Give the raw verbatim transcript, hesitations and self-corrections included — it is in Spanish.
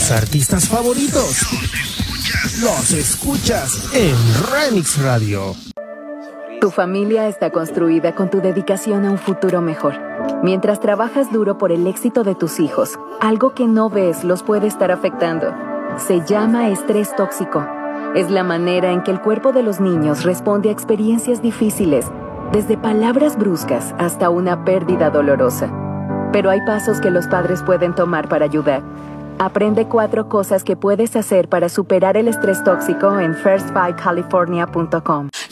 Tus artistas favoritos los escuchas en Remix Radio. Tu familia está construida con tu dedicación a un futuro mejor. Mientras trabajas duro por el éxito de tus hijos, algo que no ves los puede estar afectando. Se llama estrés tóxico. Es la manera en que el cuerpo de los niños responde a experiencias difíciles, desde palabras bruscas hasta una pérdida dolorosa. Pero hay pasos que los padres pueden tomar para ayudar. Aprende cuatro cosas que puedes hacer para superar el estrés tóxico en first five california punto com.